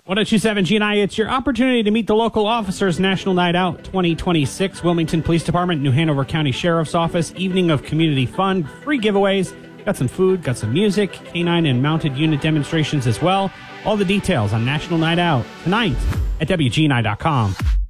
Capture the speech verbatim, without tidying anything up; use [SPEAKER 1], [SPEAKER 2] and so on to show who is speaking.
[SPEAKER 1] one oh two point seven G N I, it's your opportunity to meet the local officers. National Night Out twenty twenty-six, Wilmington Police Department, New Hanover County Sheriff's Office, evening of community fun, free giveaways, got some food, got some music, canine and mounted unit demonstrations as well. All the details on National Night Out tonight at W G N I dot com.